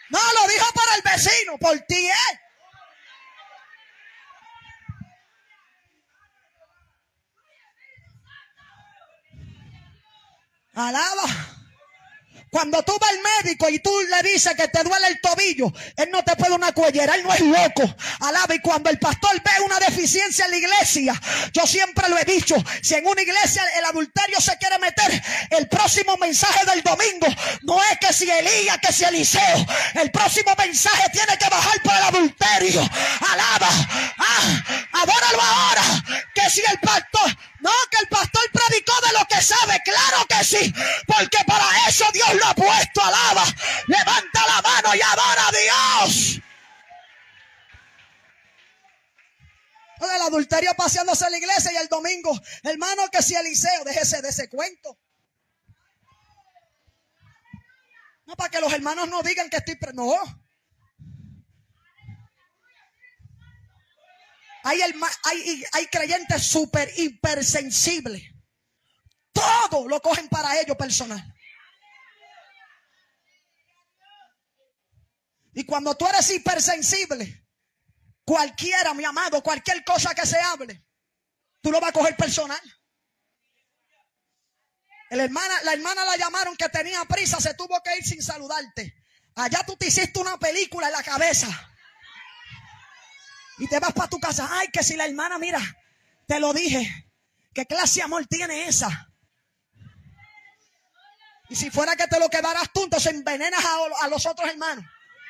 No, lo dijo para el vecino, por ti, Alaba. Cuando tú vas al médico y tú le dices que te duele el tobillo, él no te puede dar una cuellera, él no es loco. Alaba. Y cuando el pastor ve una deficiencia en la iglesia, yo siempre lo he dicho, si en una iglesia el adulterio se quiere meter, el próximo mensaje del domingo no es que si Elías, que si Eliseo, el próximo mensaje tiene que bajar por el adulterio. Alaba. Adóralo ahora. Que si el pastor, no, que el pastor predicó de lo que sabe, claro que sí, porque para eso Dios lo ha puesto. Alaba, levanta la mano y adora a Dios. El adulterio paseándose en la iglesia y el domingo, hermano, que si Eliseo, déjese de ese cuento. No, para que los hermanos no digan que estoy... No. Hay creyentes súper hipersensibles. Todo lo cogen para ellos personal. Y cuando tú eres hipersensible, cualquiera, mi amado, cualquier cosa que se hable, tú lo vas a coger personal. La hermana la llamaron que tenía prisa, se tuvo que ir sin saludarte. Allá tú te hiciste una película en la cabeza. Y te vas para tu casa. Ay, que si la hermana, mira, te lo dije. ¿Qué clase de amor tiene esa? Y si fuera que te lo quedaras tú, entonces envenenas a los otros hermanos.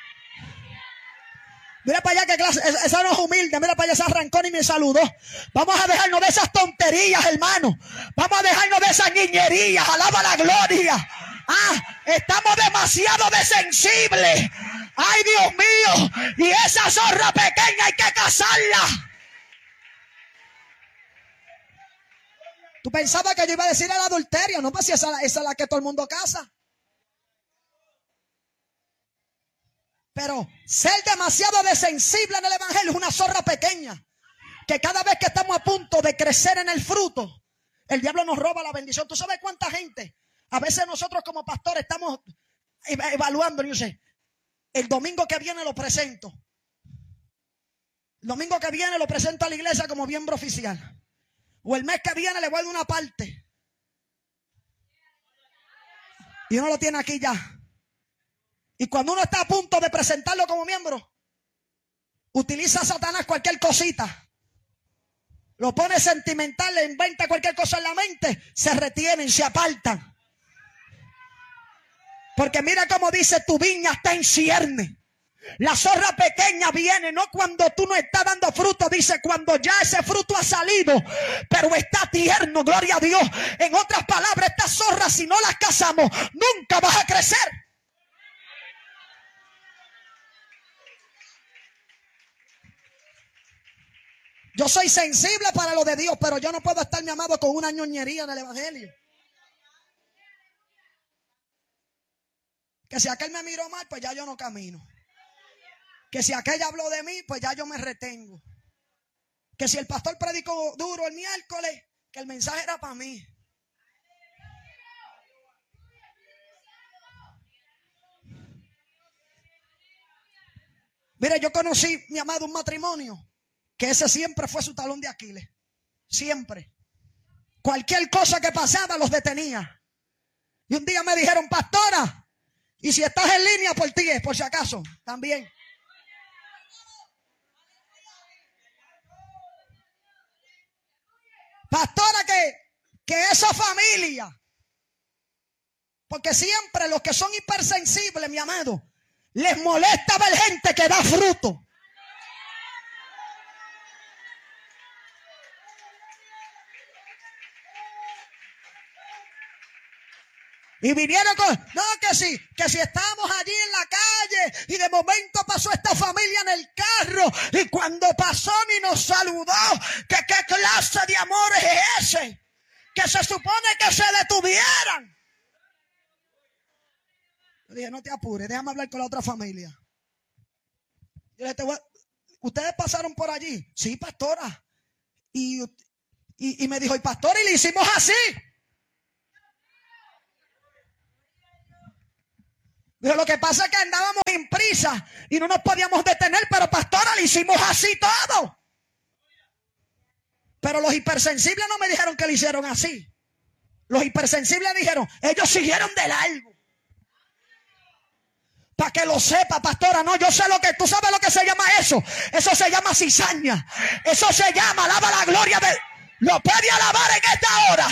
Mira para allá, que clase, esa no es humilde. Mira para allá, esa arrancó y me saludó. Vamos a dejarnos de esas tonterías, hermano. Vamos a dejarnos de esas niñerías. Alaba la gloria. Estamos demasiado desensibles. Ay, Dios mío. Y esa zorra pequeña hay que cazarla. Tú pensabas que yo iba a decir el adulterio. No, pues si esa es la que todo el mundo caza. Pero ser demasiado desensible en el evangelio es una zorra pequeña. Que cada vez que estamos a punto de crecer en el fruto, el diablo nos roba la bendición. ¿Tú sabes cuánta gente? A veces nosotros como pastores estamos evaluando. Yo sé, el domingo que viene lo presento. El domingo que viene lo presento a la iglesia como miembro oficial. O el mes que viene le voy a dar una parte. Y uno lo tiene aquí ya. Y cuando uno está a punto de presentarlo como miembro, utiliza a Satanás cualquier cosita. Lo pone sentimental, le inventa cualquier cosa en la mente, se retienen, se apartan. Porque mira cómo dice, tu viña está en cierne. La zorra pequeña viene, no cuando tú no estás dando fruto, dice cuando ya ese fruto ha salido, pero está tierno, gloria a Dios. En otras palabras, estas zorras, si no las cazamos, nunca vas a crecer. Yo soy sensible para lo de Dios, pero yo no puedo estar, mi amado, con una ñoñería en el evangelio. Que si aquel me miró mal, pues ya yo no camino. Que si aquel habló de mí, pues ya yo me retengo. Que si el pastor predicó duro el miércoles, que el mensaje era para mí. Mire, yo conocí, mi amado, un matrimonio que ese siempre fue su talón de Aquiles. Siempre. Cualquier cosa que pasaba los detenía. Y un día me dijeron, pastora, y si estás en línea por ti, por si acaso, también. Pastora, que esa familia, porque siempre los que son hipersensibles, mi amado, les molesta ver gente que da fruto. Y vinieron con, no, que si estábamos allí en la calle y de momento pasó esta familia en el carro y cuando pasó ni nos saludó, que qué clase de amor es ese, que se supone que se detuvieran. Yo dije, no te apures, déjame hablar con la otra familia. Yo dije, ¿ustedes pasaron por allí? Sí, pastora. Y me dijo, y pastora, y le hicimos así. Pero lo que pasa es que andábamos en prisa y no nos podíamos detener, pero pastora, le hicimos así todo. Pero los hipersensibles no me dijeron que lo hicieron así. Los hipersensibles dijeron, ellos siguieron de largo. Para que lo sepa, pastora, no, yo sé lo que, tú sabes lo que se llama eso. Eso se llama cizaña. Eso se llama, alaba la gloria de, lo puede alabar en esta hora.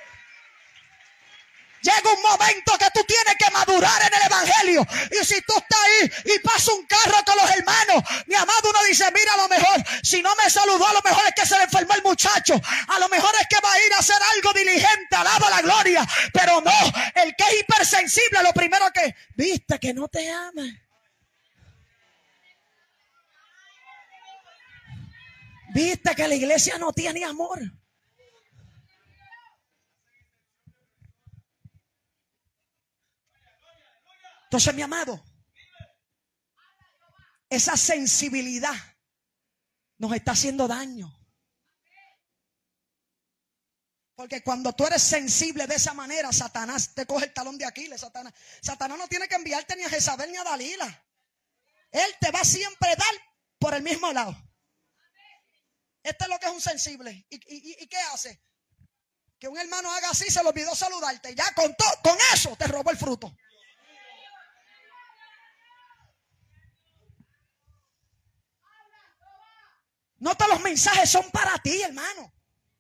Llega un momento que tú tienes que madurar en el evangelio. Y si tú estás ahí y pasa un carro con los hermanos, mi amado, uno dice, mira, a lo mejor, si no me saludó, a lo mejor es que se le enfermó el muchacho. A lo mejor es que va a ir a hacer algo diligente, alaba la gloria. Pero no, el que es hipersensible, lo primero que, viste que no te ama. Viste que la iglesia no tiene amor. Entonces, mi amado, esa sensibilidad nos está haciendo daño. Porque cuando tú eres sensible de esa manera, Satanás te coge el talón de Aquiles. Satanás no tiene que enviarte ni a Jezabel ni a Dalila. Él te va siempre a dar por el mismo lado. Esto es lo que es un sensible. ¿Y qué hace? Que un hermano haga así, se le olvidó saludarte. Ya con eso te robó el fruto. No todos los mensajes son para ti, hermano.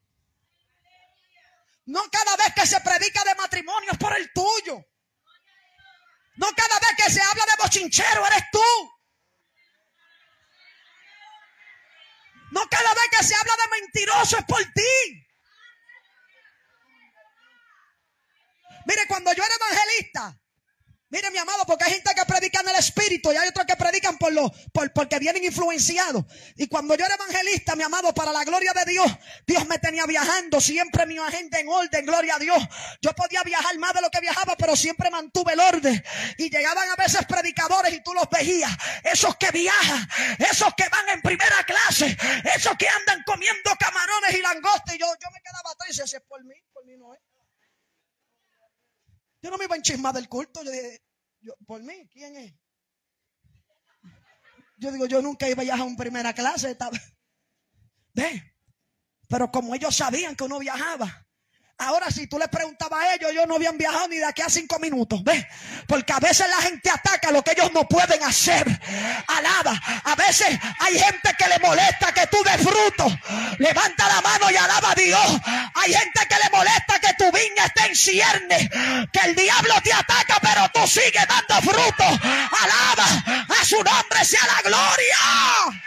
No cada vez que se predica de matrimonio es por el tuyo. No cada vez que se habla de bochinchero eres tú. No cada vez que se habla de mentiroso es por ti. Mire, cuando yo era evangelista, mire, mi amado, porque hay gente que predica en el espíritu y hay otros que predican porque vienen influenciados. Y cuando yo era evangelista, mi amado, para la gloria de Dios, Dios me tenía viajando, siempre mi agenda en orden, gloria a Dios. Yo podía viajar más de lo que viajaba, pero siempre mantuve el orden. Y llegaban a veces predicadores y tú los veías, esos que viajan, esos que van en primera clase, esos que andan comiendo camarones y langostas. Y yo me quedaba atrás y decía, si es por mí no es. Yo no me iba a enchismar del culto. Yo dije, ¿por mí? ¿Quién es? Yo digo, yo nunca iba a viajar en primera clase. ¿Ve? Pero como ellos sabían que uno viajaba. Ahora si tú les preguntabas a ellos no habían viajado ni de aquí a 5 minutos. ¿Ves? Porque a veces la gente ataca lo que ellos no pueden hacer. Alaba. A veces hay gente que le molesta que tú des fruto. Levanta la mano y alaba a Dios. Hay gente que le molesta que tu viña esté en cierne. Que el diablo te ataca pero tú sigues dando fruto. Alaba. A su nombre sea la gloria.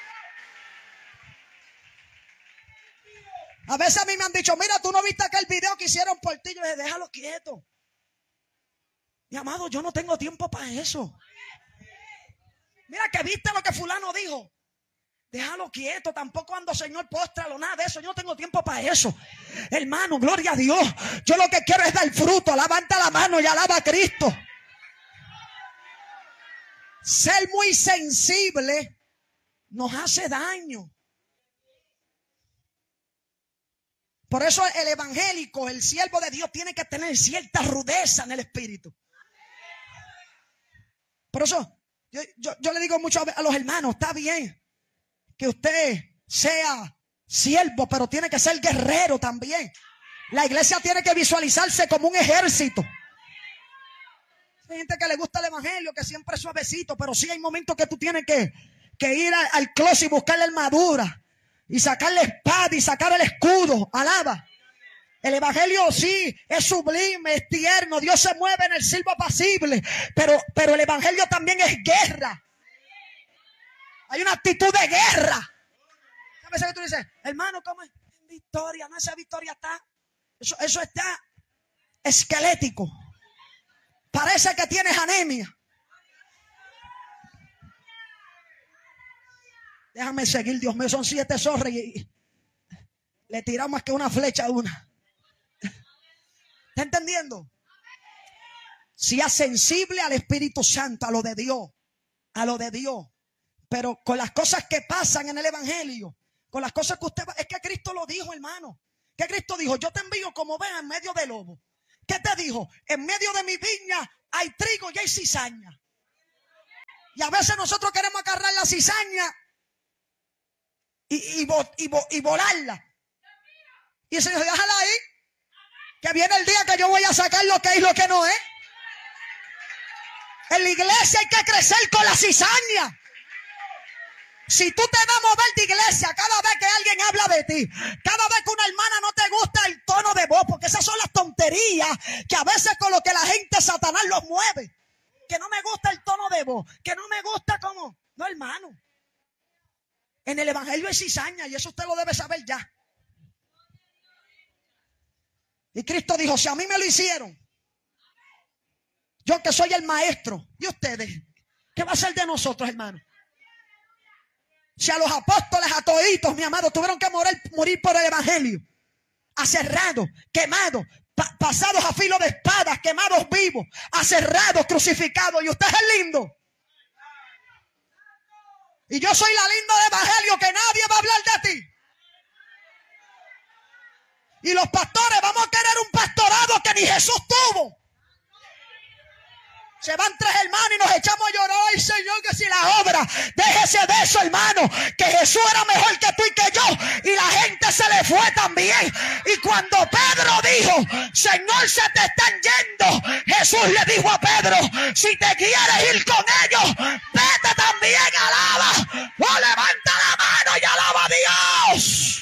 A veces a mí me han dicho, mira, tú no viste aquel video que hicieron por ti. Yo le dije, déjalo quieto. Mi amado, yo no tengo tiempo para eso. Mira que viste lo que fulano dijo. Déjalo quieto, tampoco ando, Señor, póstralo, nada de eso. Yo no tengo tiempo para eso. Hermano, gloria a Dios. Yo lo que quiero es dar fruto. Levanta la mano y alaba a Cristo. Ser muy sensible nos hace daño. Por eso el evangélico, el siervo de Dios, tiene que tener cierta rudeza en el espíritu. Por eso yo le digo mucho a los hermanos, está bien que usted sea siervo, pero tiene que ser guerrero también. La iglesia tiene que visualizarse como un ejército. Hay gente que le gusta el evangelio, que siempre es suavecito, pero sí hay momentos que tú tienes que ir al closet y buscar la armadura. Y sacar la espada y sacar el escudo. Alaba. El evangelio sí es sublime, es tierno. Dios se mueve en el silbo apacible. Pero el evangelio también es guerra. Hay una actitud de guerra. A veces que tú dices, hermano, ¿cómo es? Victoria, no, esa victoria está. Eso está esquelético. Parece que tienes anemia. Déjame seguir, Dios mío, son 7 zorras y le tiramos más que una flecha a una. ¿Está entendiendo? Sea sensible al Espíritu Santo, a lo de Dios, a lo de Dios. Pero con las cosas que pasan en el evangelio, con las cosas que usted va, es que Cristo lo dijo, hermano. Que Cristo dijo, yo te envío como oveja en medio de lobo. ¿Qué te dijo? En medio de mi viña hay trigo y hay cizaña. Y a veces nosotros queremos agarrar la cizaña y volarla. Y el Señor dice, déjala ahí, que viene el día que yo voy a sacar lo que es y lo que no es. En la iglesia hay que crecer con la cizaña. Si tú te vas a mover de iglesia cada vez que alguien habla de ti, cada vez que una hermana no te gusta el tono de voz, porque esas son las tonterías que a veces con lo que la gente Satanás los mueve. Que no me gusta el tono de voz, que no me gusta como... No, hermano. En el evangelio hay cizaña y eso usted lo debe saber ya. Y Cristo dijo, si a mí me lo hicieron, yo que soy el maestro, ¿y ustedes? ¿Qué va a ser de nosotros, hermano? Si a los apóstoles, a toditos, mi amado, tuvieron que morir por el evangelio, aserrados, quemados, pasados a filo de espadas, quemados vivos, aserrados, crucificados, y usted es lindo. Y yo soy la linda del evangelio que nadie va a hablar de ti. Y los pastores vamos a querer un pastorado que ni Jesús tuvo. Se van tres hermanos y nos echamos a llorar. Ay, Señor, que si la obra, déjese de eso, hermano, que Jesús era mejor que tú y que yo. Y la gente se le fue también. Y cuando Pedro dijo, Señor, se te están yendo, Jesús le dijo a Pedro, si te quieres ir con ellos, vete también, alaba. O levanta la mano y alaba a Dios.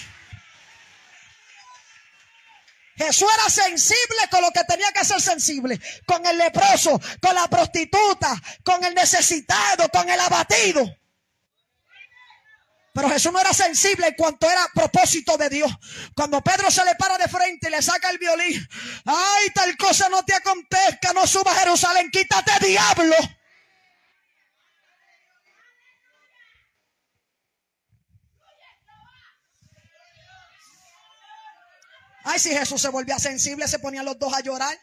Jesús era sensible con lo que tenía que ser sensible. Con el leproso, con la prostituta, con el necesitado, con el abatido. Pero Jesús no era sensible en cuanto era propósito de Dios. Cuando Pedro se le para de frente y le saca el violín. Ay, tal cosa no te acontezca, no subas a Jerusalén, quítate, diablo. Ay, si Jesús se volvía sensible, se ponían los dos a llorar.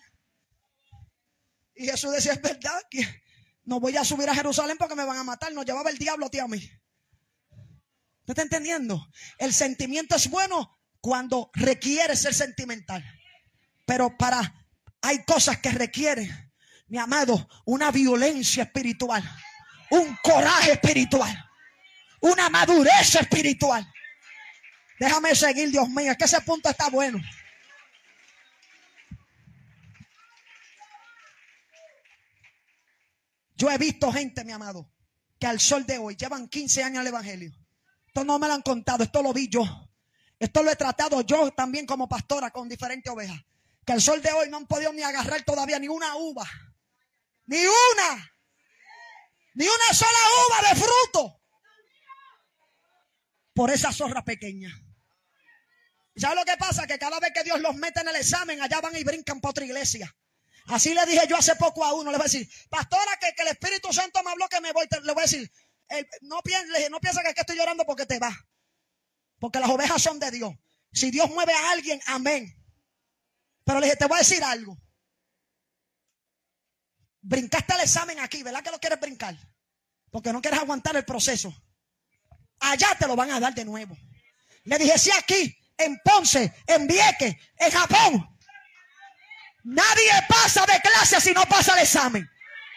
Y Jesús decía, es verdad que no voy a subir a Jerusalén porque me van a matar. Nos llevaba el diablo a ti a mí. ¿Usted está entendiendo? El sentimiento es bueno cuando requiere ser sentimental. Pero hay cosas que requieren, mi amado, una violencia espiritual, un coraje espiritual, una madurez espiritual. Déjame seguir, Dios mío, es que ese punto está bueno. Yo he visto gente, mi amado, que al sol de hoy llevan 15 años al evangelio. Esto no me lo han contado, esto lo vi yo. Esto lo he tratado yo también como pastora con diferentes ovejas. Que al sol de hoy no han podido ni agarrar todavía ni una uva. Ni una sola uva de fruto. Por esa zorra pequeña. ¿Sabes lo que pasa? Que cada vez que Dios los mete en el examen, allá van y brincan para otra iglesia. Así le dije yo hace poco a uno. Le voy a decir, pastora, que el Espíritu Santo me habló que me voy. Le voy a decir, no pienses que estoy llorando porque te vas. Porque las ovejas son de Dios. Si Dios mueve a alguien, amén. Pero le dije, te voy a decir algo. Brincaste el examen aquí, ¿verdad que lo quieres brincar? Porque no quieres aguantar el proceso. Allá te lo van a dar de nuevo. Le dije, si aquí, en Ponce, en Vieques, en Japón, nadie pasa de clase si no pasa el examen.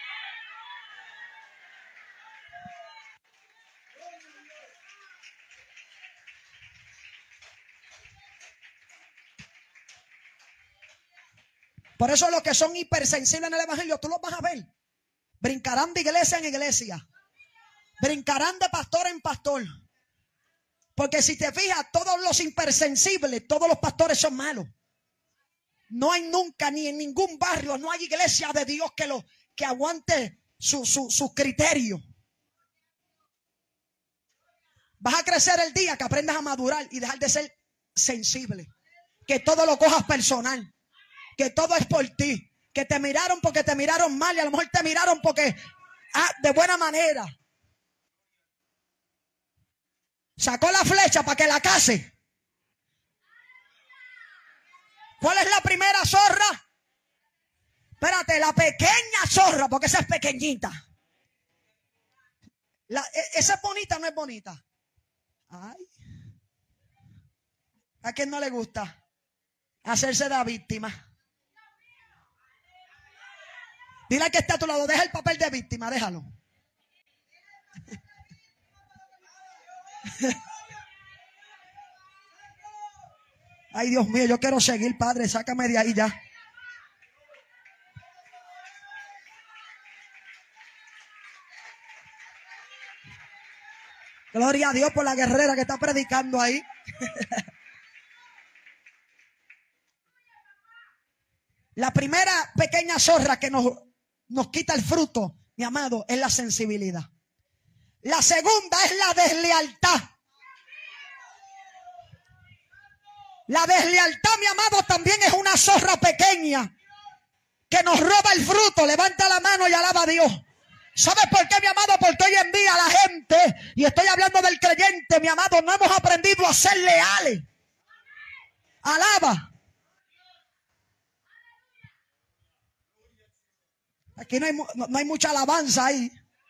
Por eso los que son hipersensibles en el evangelio, tú los vas a ver. Brincarán de iglesia en iglesia. Brincarán de pastor en pastor. Porque si te fijas, todos los hipersensibles, todos los pastores son malos. No hay nunca, ni en ningún barrio, no hay iglesia de Dios que aguante sus criterios. Vas a crecer el día que aprendas a madurar y dejar de ser sensible. Que todo lo cojas personal. Que todo es por ti. Que te miraron porque te miraron mal y a lo mejor te miraron porque de buena manera. Sacó la flecha para que la case. ¿Cuál es la primera zorra? Espérate, la pequeña zorra, porque esa es pequeñita. Esa es bonita, no es bonita. Ay. ¿A quién no le gusta hacerse la víctima? Dile al que está a tu lado, deja el papel de víctima, déjalo. Ay, Dios mío, yo quiero seguir, Padre, sácame de ahí ya. Gloria a Dios por la guerrera que está predicando ahí. La primera pequeña zorra que nos quita el fruto, mi amado, es la sensibilidad. La segunda es la deslealtad. La deslealtad, mi amado, también es una zorra pequeña que nos roba el fruto. Levanta la mano y alaba a Dios. ¿Sabes por qué, mi amado? Porque hoy en día la gente, y estoy hablando del creyente, mi amado, no hemos aprendido a ser leales. Alaba. Aquí no hay mucha alabanza ahí.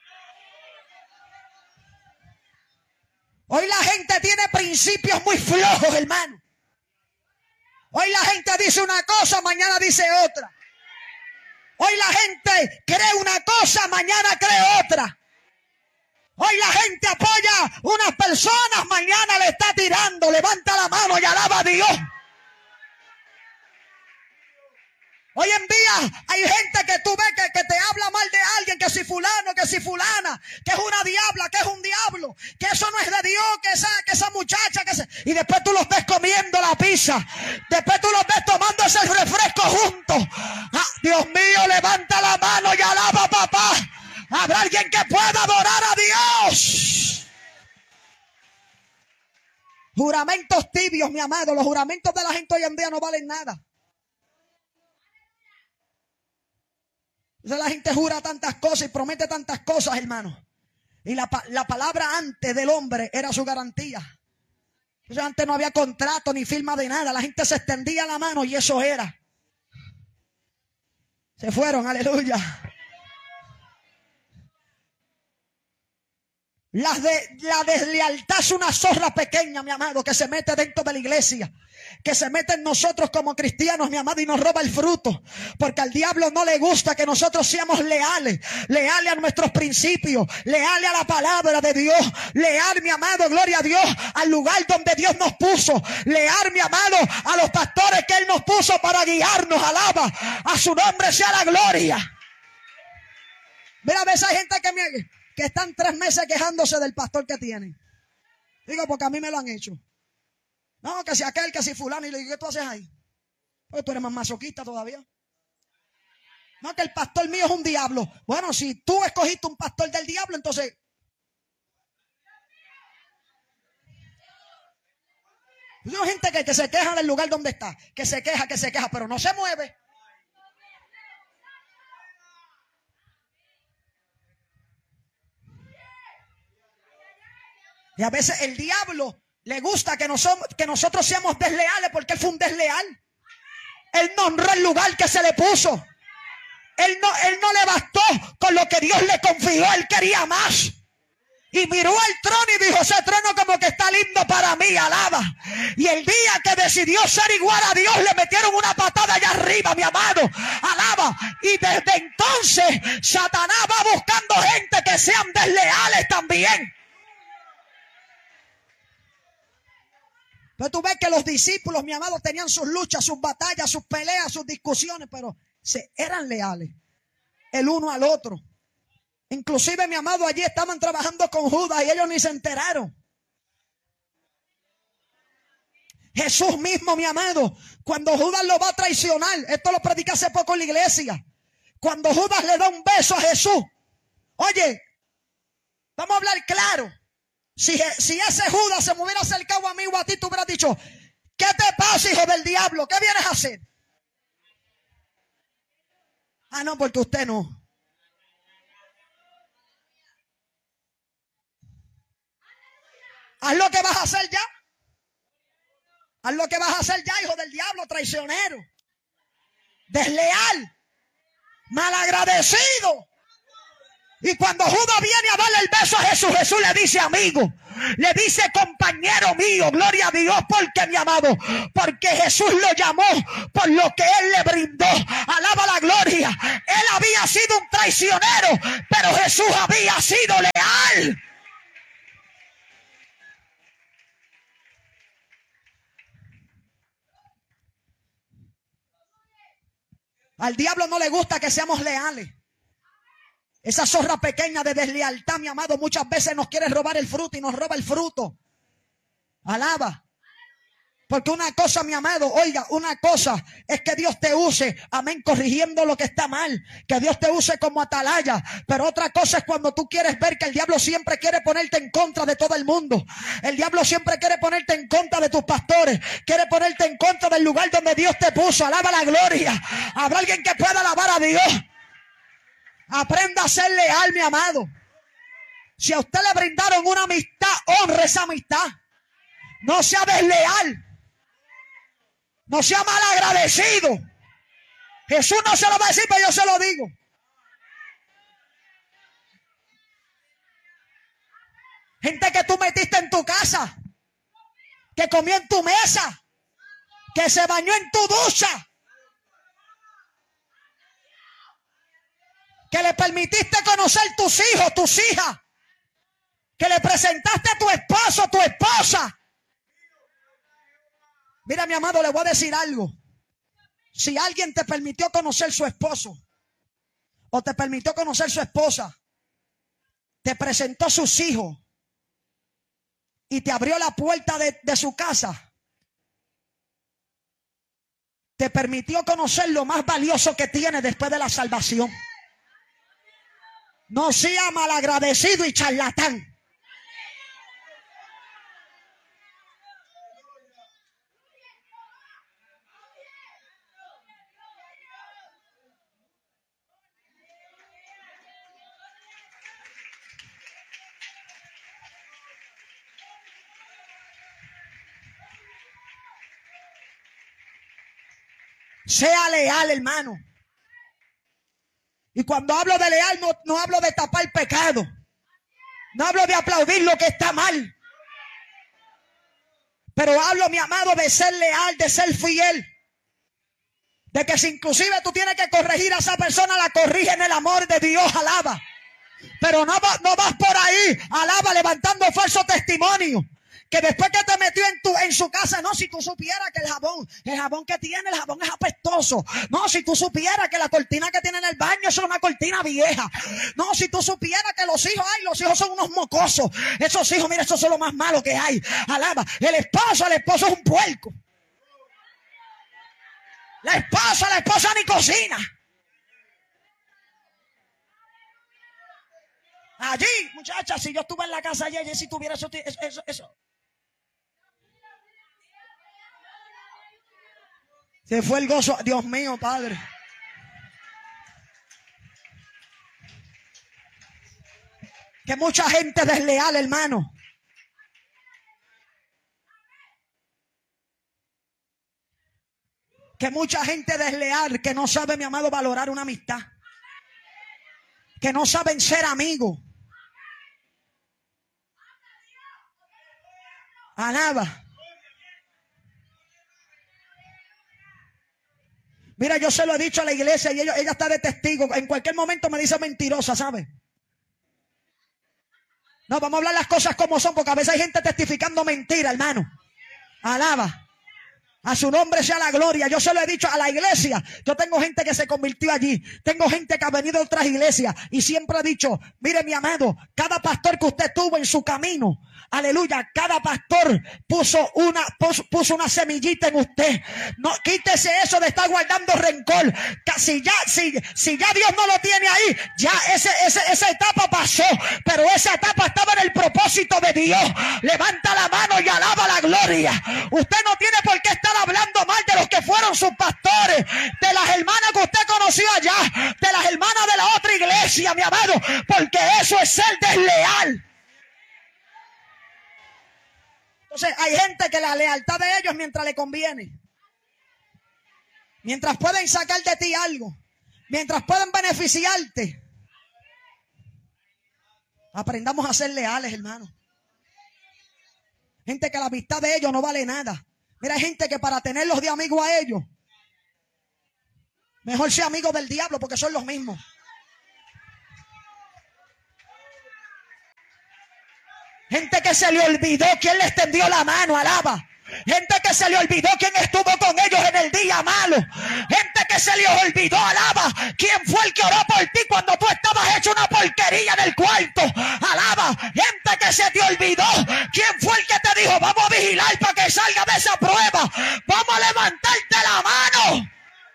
Hoy la gente tiene principios muy flojos, hermano. Hoy la gente dice una cosa, mañana dice otra. Hoy la gente cree una cosa, mañana cree otra. Hoy la gente apoya unas personas, mañana le está tirando. Levanta la mano y alaba a Dios. Hoy en día hay gente que tú ves que te habla mal de alguien, que si fulano, que si fulana, que es una diabla, que es un diablo, que eso no es de Dios, que esa muchacha, y después tú los ves comiendo la pizza, después tú los ves tomando ese refresco juntos. Ah, Dios mío, levanta la mano y alaba a papá. Habrá alguien que pueda adorar a Dios. Juramentos tibios, mi amado. Los juramentos de la gente hoy en día no valen nada. Entonces la gente jura tantas cosas y promete tantas cosas, hermano. Y la palabra antes del hombre era su garantía. Entonces antes no había contrato ni firma de nada. La gente se extendía la mano y eso era. Se fueron, aleluya. La deslealtad es una zorra pequeña, mi amado, que se mete dentro de la iglesia, que se mete en nosotros como cristianos, mi amado, y nos roba el fruto. Porque al diablo no le gusta que nosotros seamos leales a nuestros principios, leales a la palabra de Dios, leal, mi amado, gloria a Dios, al lugar donde Dios nos puso, leal, mi amado, a los pastores que Él nos puso para guiarnos. Alaba, a su nombre sea la gloria. Mira, a veces hay gente que están 3 meses quejándose del pastor que tienen. Digo, porque a mí me lo han hecho. No, que si aquel, que si fulano. Y le digo, ¿qué tú haces ahí? Porque tú eres más masoquista todavía. No, que el pastor mío es un diablo. Bueno, si tú escogiste un pastor del diablo, entonces... Hay gente que se queja del lugar donde está. Que se queja, pero no se mueve. Y a veces el diablo le gusta que nosotros seamos desleales, porque él fue un desleal. Él no honró el lugar que se le puso. Él no le bastó con lo que Dios le confió. Él quería más. Y miró el trono y dijo, ese trono como que está lindo para mí, alaba. Y el día que decidió ser igual a Dios, le metieron una patada allá arriba, mi amado, alaba. Y desde entonces Satanás va buscando gente que sean desleales también. Pero tú ves que los discípulos, mi amado, tenían sus luchas, sus batallas, sus peleas, sus discusiones, pero eran leales el uno al otro. Inclusive, mi amado, allí estaban trabajando con Judas y ellos ni se enteraron. Jesús mismo, mi amado, cuando Judas lo va a traicionar, esto lo prediqué hace poco en la iglesia, cuando Judas le da un beso a Jesús, oye, vamos a hablar claro. Si ese Judas se me hubiera acercado a mí o a ti, tú hubieras dicho, ¿qué te pasa, hijo del diablo? ¿Qué vienes a hacer? Ah, no, porque usted no. Haz lo que vas a hacer ya. Haz lo que vas a hacer ya, hijo del diablo, traicionero, desleal, malagradecido. Y cuando Judas viene a darle el beso a Jesús, Jesús le dice, amigo, le dice compañero mío, gloria a Dios, porque mi amado, porque Jesús lo llamó por lo que él le brindó. Alaba la gloria. Él había sido un traicionero, pero Jesús había sido leal. Al diablo no le gusta que seamos leales. Esa zorra pequeña de deslealtad, mi amado, muchas veces nos quiere robar el fruto y nos roba el fruto. Alaba. Porque una cosa, mi amado, oiga, una cosa es que Dios te use, amén, corrigiendo lo que está mal, que Dios te use como atalaya. Pero otra cosa es cuando tú quieres ver que el diablo siempre quiere ponerte en contra de todo el mundo. El diablo siempre quiere ponerte en contra de tus pastores, quiere ponerte en contra del lugar donde Dios te puso. Alaba la gloria. ¿Habrá alguien que pueda alabar a Dios? Aprenda a ser leal, mi amado. Si a usted le brindaron una amistad, honre esa amistad. No sea desleal. No sea mal agradecido. Jesús no se lo va a decir, pero yo se lo digo. Gente que tú metiste en tu casa, que comió en tu mesa, que se bañó en tu ducha, que le permitiste conocer tus hijos, tus hijas, que le presentaste a tu esposo, tu esposa. Mira, mi amado, le voy a decir algo. Si alguien te permitió conocer su esposo o te permitió conocer su esposa, te presentó sus hijos y te abrió la puerta de su casa, te permitió conocer lo más valioso que tiene después de la salvación. No sea malagradecido y charlatán. Sea leal, hermano. Y cuando hablo de leal, no hablo de tapar pecado. No hablo de aplaudir lo que está mal. Pero hablo, mi amado, de ser leal, de ser fiel. De que si inclusive tú tienes que corregir a esa persona, la corrige en el amor de Dios, alaba. Pero no vas por ahí, alaba, levantando falso testimonio. Que después que te metió en su casa, no, si tú supieras que el jabón que tiene, el jabón es apestoso. No, si tú supieras que la cortina que tiene en el baño es una cortina vieja. No, si tú supieras que los hijos son unos mocosos. Esos hijos, mira, esos son lo más malo que hay. Alaba, el esposo es un puerco. La esposa ni cocina. Allí, muchacha, si yo estuve en la casa ayer, si tuviera eso. Se fue el gozo. Dios mío, Padre. Que mucha gente desleal, hermano. Que mucha gente desleal que no sabe, mi amado, valorar una amistad. Que no saben ser amigos. Alaba. Mira, yo se lo he dicho a la iglesia y ella está de testigo. En cualquier momento me dice mentirosa, ¿sabe? No, vamos a hablar las cosas como son, porque a veces hay gente testificando mentira, hermano. Alaba. A su nombre sea la gloria. Yo se lo he dicho a la iglesia. Yo tengo gente que se convirtió allí. Tengo gente que ha venido de otras iglesias. Y siempre he dicho, mire mi amado, cada pastor que usted tuvo en su camino, aleluya, cada pastor puso una semillita en usted. No, quítese eso de estar guardando rencor. Si ya Dios no lo tiene ahí, ya esa etapa pasó. Pero esa etapa estaba en el propósito de Dios. Levanta la mano y alaba la gloria. Usted no tiene por qué estar hablando mal de los que fueron sus pastores, de las hermanas que usted conoció allá, de las hermanas de la otra iglesia, mi amado, porque eso es ser desleal. Entonces hay gente que la lealtad de ellos mientras le conviene, mientras pueden sacar de ti algo, mientras pueden beneficiarte. Aprendamos a ser leales, hermano. Gente que la amistad de ellos no vale nada. Mira, hay gente que para tenerlos de amigos a ellos, mejor sea amigo del diablo porque son los mismos. Gente que se le olvidó quién les tendió la mano, alaba. Gente que se le olvidó quién estuvo con ellos en el día malo. Gente que se le olvidó, alaba, quién fue el que oró por ti cuando tú estabas hecho una porquería en el cuarto. Alaba, gente que se te olvidó quién fue el que te dijo, vamos a vigilar para que salga de esa prueba. Vamos a levantarte la mano.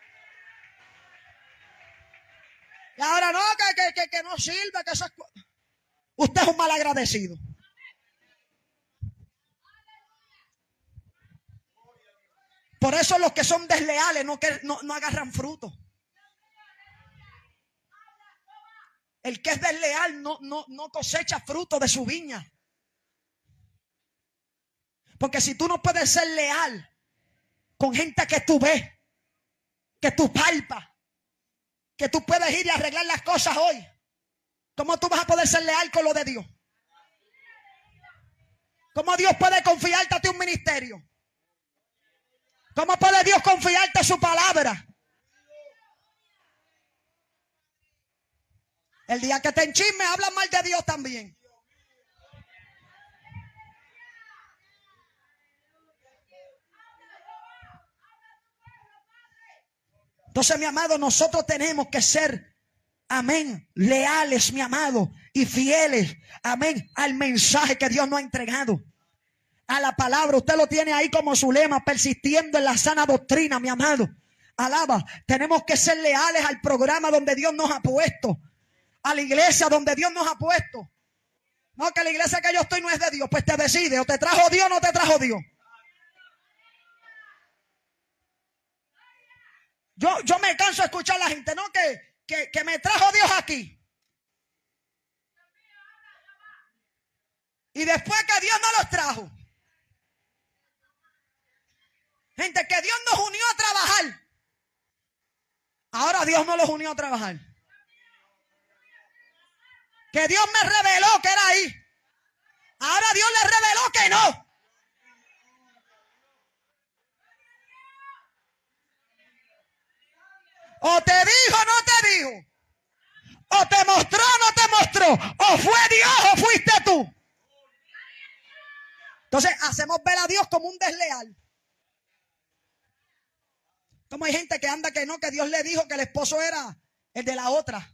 Y ahora no, que no sirve, que eso es... Usted es un mal agradecido. Por eso los que son desleales no agarran fruto. El que es desleal no cosecha fruto de su viña. Porque si tú no puedes ser leal con gente que tú ves, que tú palpas, que tú puedes ir y arreglar las cosas hoy, ¿cómo tú vas a poder ser leal con lo de Dios? ¿Cómo Dios puede confiarte a ti un ministerio? ¿Cómo puede Dios confiarte su palabra? El día que te enchisme, hablan mal de Dios también. Entonces, mi amado, nosotros tenemos que ser, amén, leales, mi amado, y fieles, amén, al mensaje que Dios nos ha entregado. A la palabra, usted lo tiene ahí como su lema, persistiendo en la sana doctrina, mi amado. Alaba, tenemos que ser leales al programa donde Dios nos ha puesto, a la iglesia donde Dios nos ha puesto. No, que la iglesia que yo estoy no es de Dios, pues te decide, o te trajo Dios o no te trajo Dios. Yo me canso de escuchar a la gente, no, que me trajo Dios aquí. Y después que Dios no los trajo. Gente, que Dios nos unió a trabajar. Ahora Dios no los unió a trabajar. Que Dios me reveló que era ahí. Ahora Dios les reveló que no. O te dijo o no te dijo. O te mostró o no te mostró. O fue Dios o fuiste tú. Entonces hacemos ver a Dios como un desleal. Como hay gente que anda que no, que Dios le dijo que el esposo era el de la otra.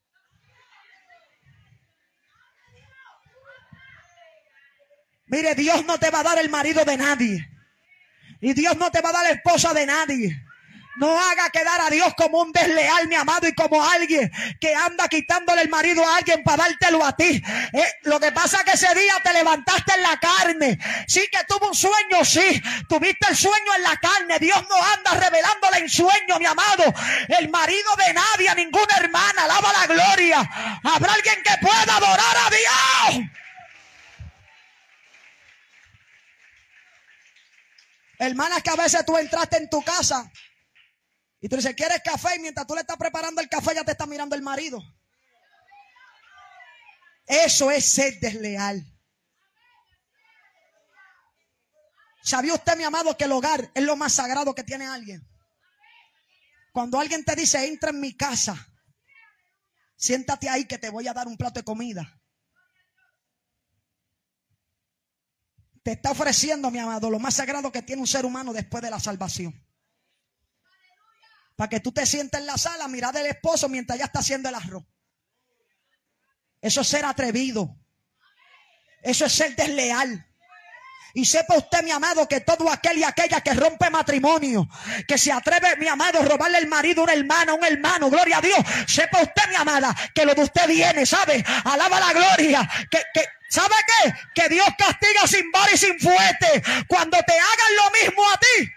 Mire, Dios no te va a dar el marido de nadie. Y Dios no te va a dar la esposa de nadie. No haga quedar a Dios como un desleal, mi amado, y como alguien que anda quitándole el marido a alguien para dártelo a ti. Lo que pasa es que ese día te levantaste en la carne. Sí que tuvo un sueño, sí. Tuviste el sueño en la carne. Dios no anda revelándole en sueño, mi amado. El marido de nadie, a ninguna hermana. Alaba la gloria. Habrá alguien que pueda adorar a Dios. Hermanas, que a veces tú entraste en tu casa y tú dices, ¿quieres café? Y mientras tú le estás preparando el café, ya te está mirando el marido. Eso es ser desleal. ¿Sabía usted, mi amado, que el hogar es lo más sagrado que tiene alguien? Cuando alguien te dice, entra en mi casa, siéntate ahí que te voy a dar un plato de comida. Te está ofreciendo, mi amado, lo más sagrado que tiene un ser humano después de la salvación. Para que tú te sientes en la sala, mirar del esposo mientras ya está haciendo el arroz. Eso es ser atrevido. Eso es ser desleal. Y sepa usted, mi amado, que todo aquel y aquella que rompe matrimonio, que se atreve, mi amado, a robarle el marido a una hermana, a un hermano, gloria a Dios. Sepa usted, mi amada, que lo de usted viene, ¿sabe? Alaba la gloria. ¿Sabe qué? Que Dios castiga sin vara y sin fuete cuando te hagan lo mismo a ti.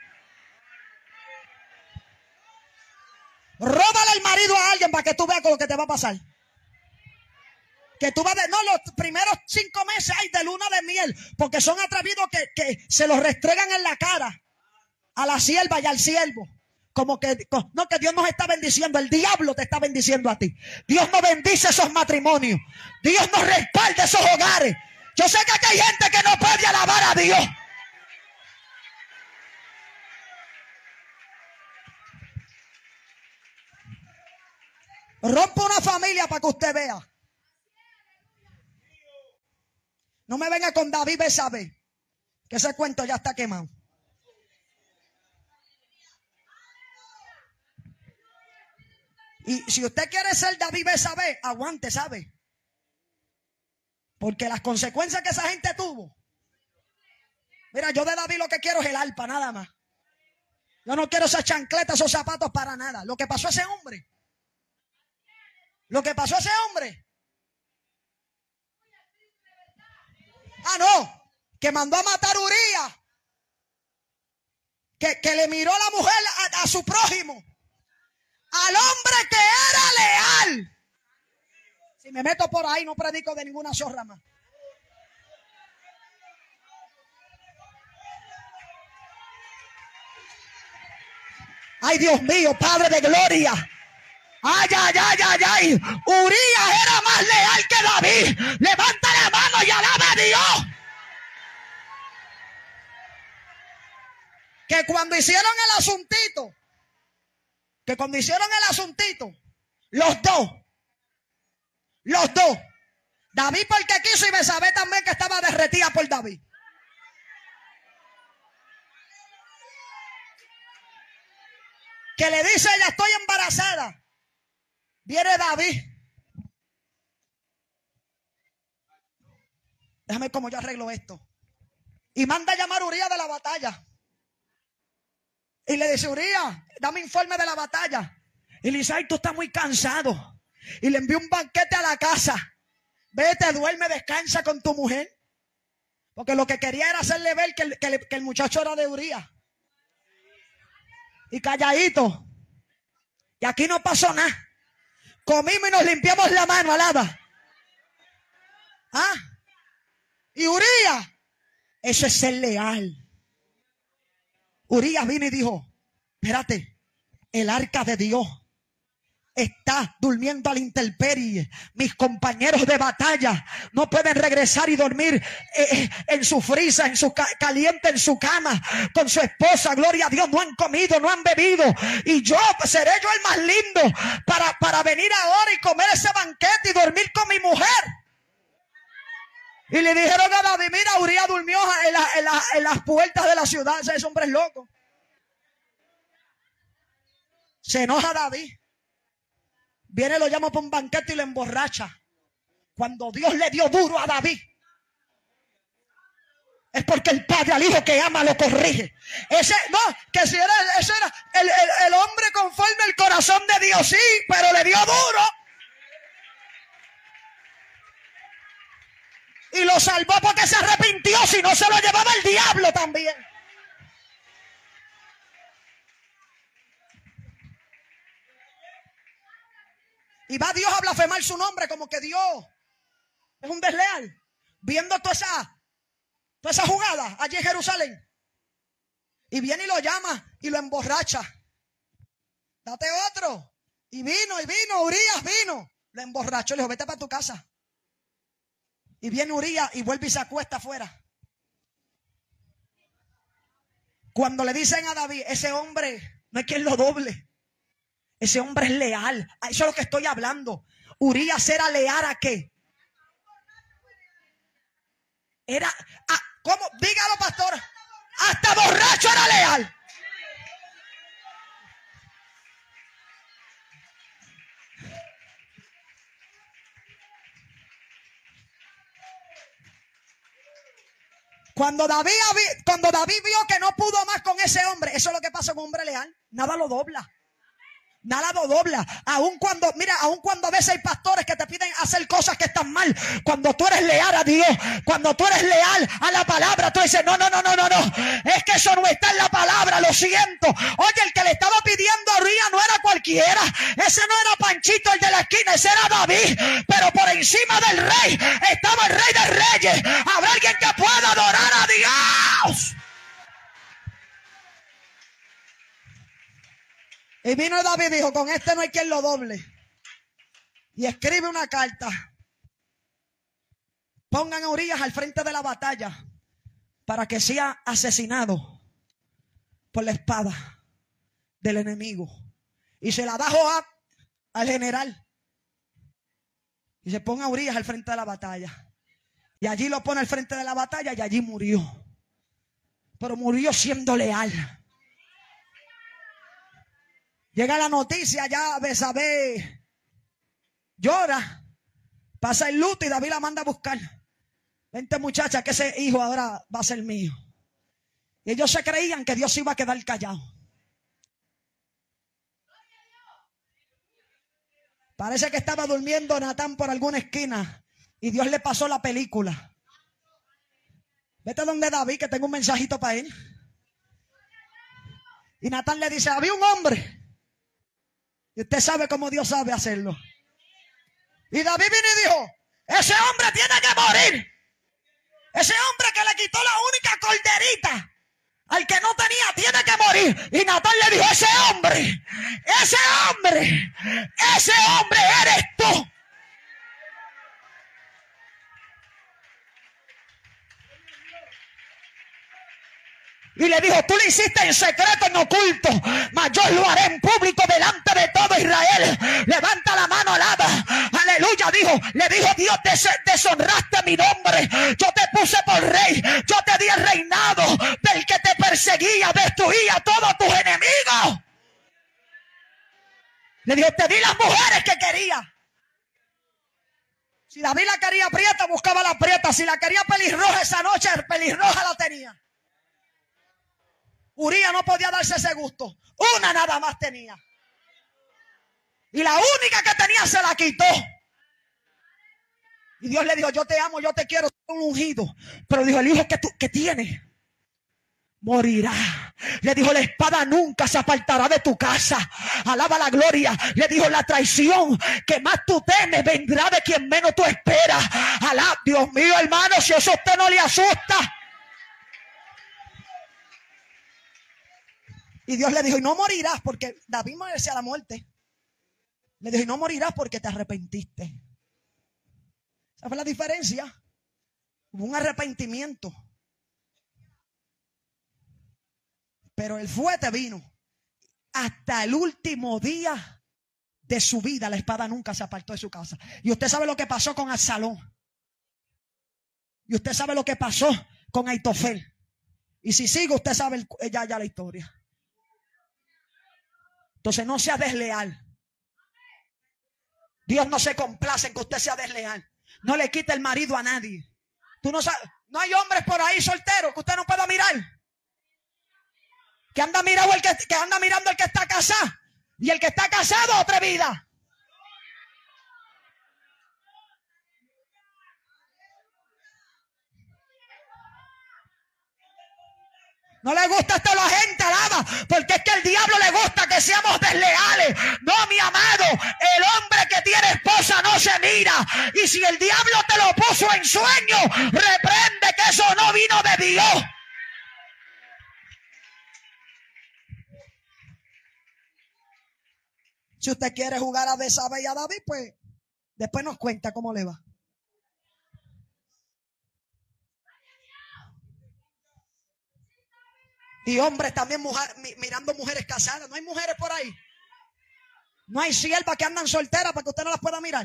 Róbale el marido a alguien para que tú veas con lo que te va a pasar. Que tú vas de... No, los primeros 5 meses hay de luna de miel. Porque son atrevidos que se los restregan en la cara. A la sierva y al siervo. Como que... No, que Dios nos está bendiciendo. El diablo te está bendiciendo a ti. Dios no bendice esos matrimonios. Dios no respalda esos hogares. Yo sé que aquí hay gente que no puede alabar a Dios. Rompo una familia para que usted vea. No me venga con David Betsabé, que ese cuento ya está quemado. Y si usted quiere ser David Betsabé, aguante, ¿sabe? Porque las consecuencias que esa gente tuvo. Mira, yo de David lo que quiero es el arpa, nada más. Yo no quiero esas chancletas, esos zapatos para nada. Lo que pasó a ese hombre. Lo que pasó a ese hombre. Ah, no. Que mandó a matar a Urías. Que le miró a la mujer a su prójimo. Al hombre que era leal. Si me meto por ahí no predico de ninguna zorra más. Ay, Dios mío, Padre de gloria. Ay, ay, ay, ay, ay. Urías era más leal que David. Levanta la mano y alaba a Dios. Que cuando hicieron el asuntito. Los dos. David porque quiso y Betsabé también, que estaba derretida por David. Que le dice ella, estoy embarazada. Viene David. Déjame ver cómo yo arreglo esto. Y manda a llamar a Urías de la batalla. Y le dice, Urías, dame informe de la batalla. Y le dice, ay, tú estás muy cansado. Y le envió un banquete a la casa. Vete, duerme, descansa con tu mujer. Porque lo que quería era hacerle ver que el muchacho era de Urías. Y calladito. Y aquí no pasó nada. Comimos y nos limpiamos la mano, alaba. ¿Ah? Y Urías, eso es ser leal. Urías vino y dijo, espérate, el arca de Dios está durmiendo a la intemperie. Mis compañeros de batalla no pueden regresar y dormir en su frisa, caliente en su cama con su esposa. Gloria a Dios, no han comido, no han bebido. Y yo seré yo el más lindo para venir ahora y comer ese banquete y dormir con mi mujer. Y le dijeron a David, mira, Urías durmió en las puertas de la ciudad. Ese hombre es loco. Se enoja David. Viene, lo llama para un banquete y lo emborracha. Cuando Dios le dio duro a David, es porque el padre al hijo que ama lo corrige. Ese era el hombre conforme al corazón de Dios, sí, pero le dio duro. Y lo salvó porque se arrepintió, si no se lo llevaba el diablo también. Y va Dios a blasfemar su nombre como que Dios es un desleal. Viendo toda esa jugada allí en Jerusalén. Y viene y lo llama y lo emborracha. Date otro. Y vino, Urías vino. Lo emborrachó, le dijo, vete para tu casa. Y viene Urías y vuelve y se acuesta afuera. Cuando le dicen a David, ese hombre no hay quien lo doble. Ese hombre es leal. Eso es lo que estoy hablando. Urías era leal ¿a qué? Era, ¿cómo? Dígalo, pastor. Hasta borracho era leal. Cuando David vio que no pudo más con ese hombre, eso es lo que pasa con un hombre leal. Nada lo dobla. Nada lo dobla. Aun cuando a veces hay pastores que te piden hacer cosas que están mal. Cuando tú eres leal a Dios, cuando tú eres leal a la palabra, tú dices, no. Es que eso no está en la palabra, lo siento. Oye, el que le estaba pidiendo a Urías no era cualquiera. Ese no era Panchito, el de la esquina, ese era David. Pero por encima del rey estaba el rey de reyes. Habrá alguien que pueda adorar a Dios. Y vino David y dijo, con este no hay quien lo doble. Y escribe una carta. pongan a Urías al frente de la batalla para que sea asesinado por la espada del enemigo. Y se la da Joab al general. Y se pone a Urías al frente de la batalla. Y allí lo pone al frente de la batalla y allí murió. Pero murió siendo leal. Llega la noticia, ya Betsabé llora, pasa el luto y David la manda a buscar. Vente muchacha, que ese hijo ahora va a ser mío. Y ellos se creían que Dios iba a quedar callado. Parece que estaba durmiendo Natán por alguna esquina y Dios le pasó la película. Vete donde David, que tengo un mensajito para él. Y Natán le dice, había un hombre. Y usted sabe cómo Dios sabe hacerlo. Y David vino y dijo, ese hombre tiene que morir. Ese hombre que le quitó la única corderita al que no tenía, tiene que morir. Y Natán le dijo, ese hombre eres tú. Y le dijo, tú lo hiciste en secreto, en oculto, mas yo lo haré en público delante de todo Israel. Levanta la mano, alaba. Aleluya, le dijo Dios, deshonraste mi nombre. Yo te puse por rey. Yo te di el reinado del que te perseguía, destruía a todos tus enemigos. Le dijo, te di las mujeres que quería. Si David la quería prieta, buscaba la prieta. Si la quería pelirroja esa noche, pelirroja la tenía. Urías no podía darse ese gusto. Una nada más tenía. Y la única que tenía se la quitó. Y Dios le dijo, yo te amo, yo te quiero, soy un ungido. Pero dijo, el hijo que tienes morirá. Le dijo, la espada nunca se apartará de tu casa. Alaba la gloria. Le dijo, la traición que más tú temes vendrá de quien menos tú esperas. Alaba, Dios mío, hermano, si eso a usted no le asusta. Y Dios le dijo, y no morirás, porque David merecía la muerte. Le dijo, y no morirás porque te arrepentiste. ¿Sabes la diferencia? Hubo un arrepentimiento. Pero el fuerte vino. Hasta el último día de su vida, la espada nunca se apartó de su casa. Y usted sabe lo que pasó con Absalón. Y usted sabe lo que pasó con Aitofel. Y si sigue, usted sabe ya la historia. Entonces no sea desleal. Dios no se complace en que usted sea desleal. No le quite el marido a nadie. Tú no sabes, no hay hombres por ahí solteros que usted no pueda mirar. Que anda mirando que anda mirando el que está casado. Y el que está casado, otra vida. No le gusta esto a la gente, alaba, porque es que al diablo le gusta que seamos desleales. No, mi amado, el hombre que tiene esposa no se mira. Y si el diablo te lo puso en sueño, reprende que eso no vino de Dios. Si usted quiere jugar a Betsabé y a David, pues después nos cuenta cómo le va. Y hombres también mirando mujeres casadas. No hay mujeres por ahí. No hay siervas que andan solteras para que usted no las pueda mirar.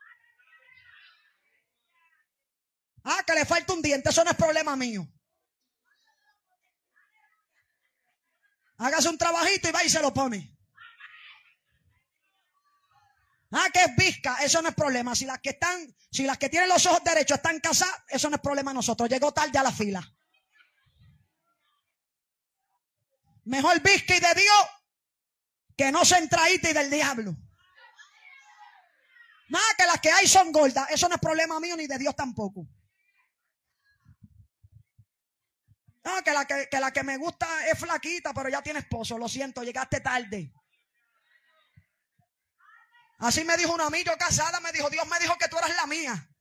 Ah, que le falta un diente. Eso no es problema mío. Hágase un trabajito y va y se lo pone. Ah, que es visca. Eso no es problema. Si las que tienen los ojos derechos están casadas, eso no es problema de nosotros. Llegó tarde a la fila. Mejor visca y de Dios que no centradita y del diablo. Nada, que las que hay son gordas. Eso no es problema mío ni de Dios tampoco. No, que la que me gusta es flaquita, pero ya tiene esposo. Lo siento, llegaste tarde. Así me dijo una amiga casada, me dijo, Dios me dijo que tú eras la mía.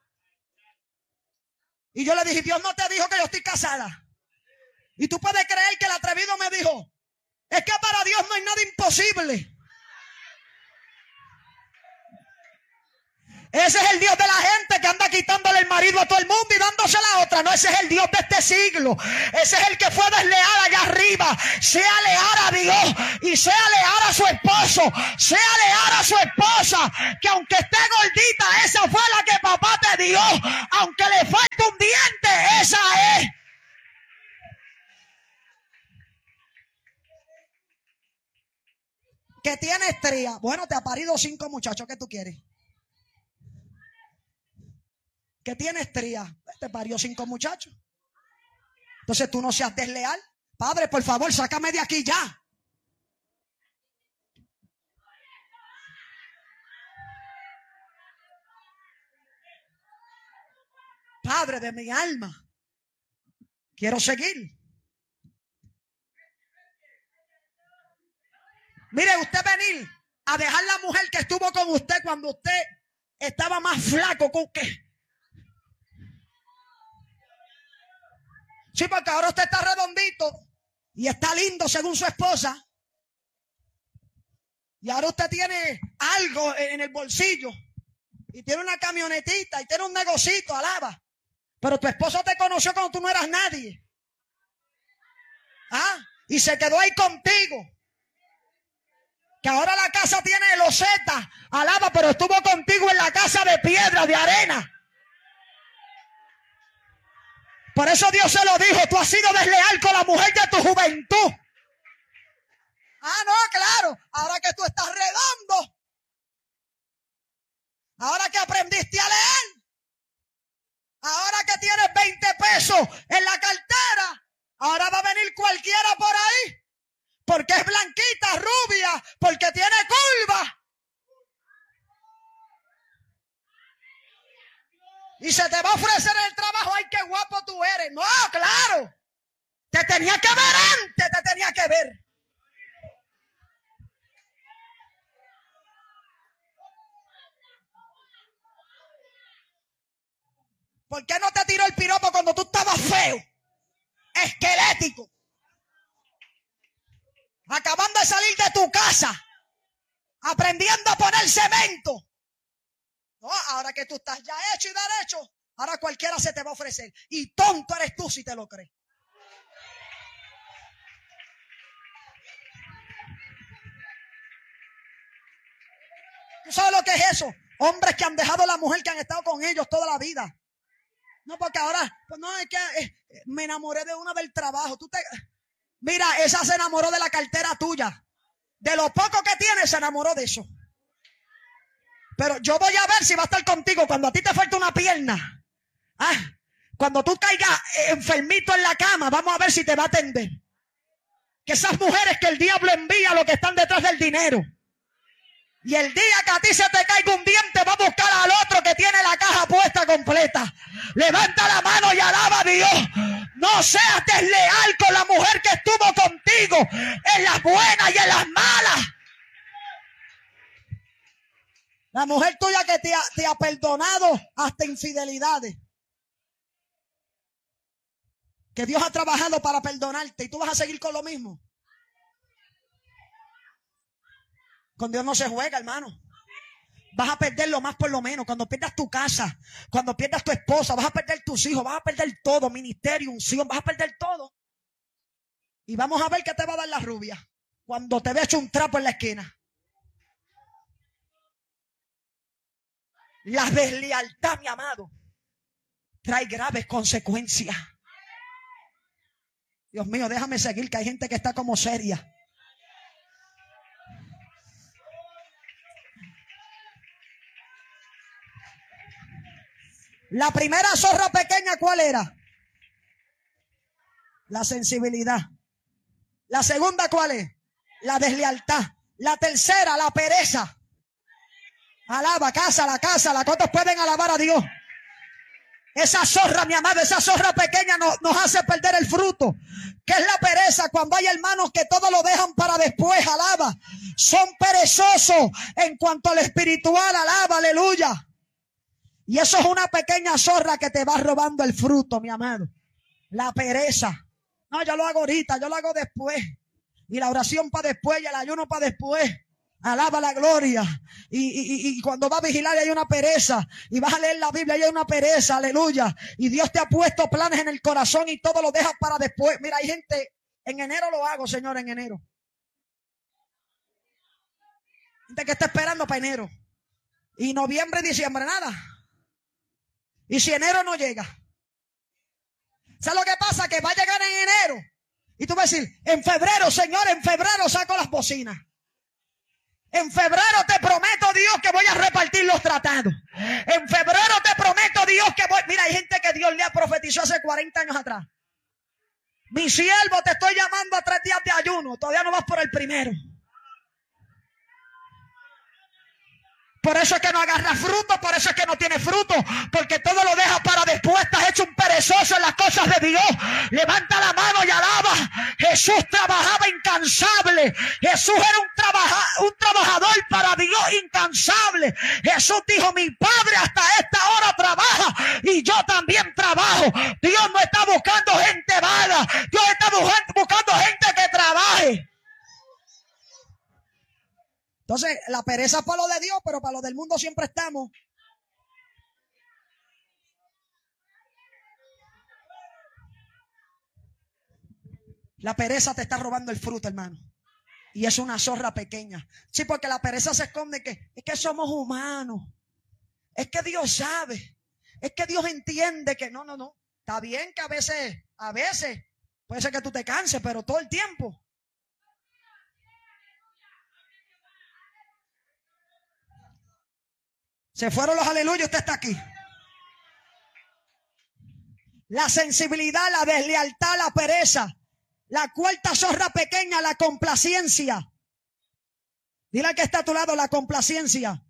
Y yo le dije, Dios no te dijo que yo estoy casada. Y tú puedes creer que el atrevido me dijo, es que para Dios no hay nada imposible. Ese es el Dios de la gente que anda quitándole el marido a todo el mundo y dándosela a otra. No, ese es el Dios de este siglo. Ese es el que fue desleal allá arriba. Sea leal a Dios y sea leal a su esposo. Sea leal a su esposa, que aunque esté gordita, esa fue la que papá te dio. Aunque le falte un diente, esa es. Que tiene estría. Bueno, te ha parido 5 muchachos. ¿Qué tú quieres? Que tiene estría. Te parió 5 muchachos. Entonces tú no seas desleal. Padre, por favor, sácame de aquí ya. Padre de mi alma, quiero seguir. Mire, usted venir a dejar la mujer que estuvo con usted cuando usted estaba más flaco con que. Sí, porque ahora usted está redondito y está lindo según su esposa. Y ahora usted tiene algo en el bolsillo y tiene una camionetita y tiene un negocito, alaba. Pero tu esposo te conoció cuando tú no eras nadie. ¿Ah? Y se quedó ahí contigo. Que ahora la casa tiene loseta, alaba, pero estuvo contigo en la casa de piedra, de arena. Por eso Dios se lo dijo, tú has sido desleal con la mujer de tu juventud. Ah, no, claro, ahora que tú estás redondo, ahora que aprendiste a leer, ahora que tienes 20 pesos en la cartera, ahora va a venir cualquiera por ahí, porque es blanquita, rubia, porque tiene curva. Y se te va a ofrecer el trabajo. ¡Ay, qué guapo tú eres! No, claro. Te tenía que ver antes, te tenía que ver. ¿Por qué no te tiró el piropo cuando tú estabas feo? Esquelético. Acabando de salir de tu casa. Aprendiendo a poner cemento. No, ahora que tú estás ya hecho y derecho, ahora cualquiera se te va a ofrecer. Y tonto eres tú si te lo crees. ¿Tú sabes lo que es eso? Hombres que han dejado a la mujer, que han estado con ellos toda la vida. No, porque ahora, pues no, es que me enamoré de una del trabajo. Mira, esa se enamoró de la cartera tuya. De lo poco que tiene, se enamoró de eso. Pero yo voy a ver si va a estar contigo cuando a ti te falta una pierna. Cuando tú caigas enfermito en la cama, vamos a ver si te va a atender. Que esas mujeres que el diablo envía, lo que están detrás del dinero. Y el día que a ti se te caiga un diente, va a buscar al otro que tiene la caja puesta completa. Levanta la mano y alaba a Dios. No seas desleal con la mujer que estuvo contigo en las buenas y en las malas. La mujer tuya que te ha perdonado hasta infidelidades. Que Dios ha trabajado para perdonarte y tú vas a seguir con lo mismo. Con Dios no se juega, hermano. Vas a perder lo más por lo menos. Cuando pierdas tu casa, cuando pierdas tu esposa, vas a perder tus hijos, vas a perder todo, ministerio, unción, vas a perder todo. Y vamos a ver qué te va a dar la rubia cuando te vea hecho un trapo en la esquina. La deslealtad, mi amado, trae graves consecuencias. Dios mío, déjame seguir, que hay gente que está como seria. La primera zorra pequeña, ¿cuál era? La sensibilidad. La segunda, ¿cuál es? La deslealtad. La tercera, la pereza. Alaba, cásala. ¿Cuántos pueden alabar a Dios? Esa zorra, mi amado, esa zorra pequeña nos hace perder el fruto. ¿Qué es la pereza? Cuando hay hermanos que todo lo dejan para después, alaba. Son perezosos en cuanto al espiritual, alaba, aleluya. Y eso es una pequeña zorra que te va robando el fruto, mi amado. La pereza. No, yo lo hago ahorita, yo lo hago después. Y la oración para después y el ayuno para después. Alaba la gloria. Y cuando va a vigilar hay una pereza. Y vas a leer la Biblia y hay una pereza. Aleluya. Y Dios te ha puesto planes en el corazón y todo lo dejas para después. Mira, hay gente, en enero lo hago, Señor, en enero. Gente que está esperando para enero. Y noviembre, diciembre, nada. Y si enero no llega. ¿Sabes lo que pasa? Que va a llegar en enero. Y tú vas a decir, en febrero, Señor, en febrero saco las bocinas. En febrero te prometo, Dios, que voy a repartir los tratados. En febrero te prometo, Dios, que voy... Mira, hay gente que Dios le ha profetizado hace 40 años atrás. Mi siervo, te estoy llamando a 3 días de ayuno. Todavía no vas por el primero. Por eso es que no agarra fruto, por eso es que no tiene fruto, porque todo lo deja para después. Estás hecho un perezoso en las cosas de Dios. Levanta la mano y alaba. Jesús trabajaba incansable. Jesús era un trabajador para Dios incansable. Jesús dijo, mi Padre hasta esta hora trabaja y yo también trabajo. Dios no está buscando gente vaga. Dios está buscando gente que trabaje. Entonces, la pereza es para lo de Dios, pero para lo del mundo siempre estamos. La pereza te está robando el fruto, hermano. Y es una zorra pequeña. Sí, porque la pereza se esconde que es que somos humanos. Es que Dios sabe. Es que Dios entiende que no. Está bien que a veces puede ser que tú te canses, pero todo el tiempo. Se fueron los aleluyas, usted está aquí. La sensibilidad, la deslealtad, la pereza. La cuarta zorra pequeña, la complacencia. Dile al que está a tu lado, la complacencia.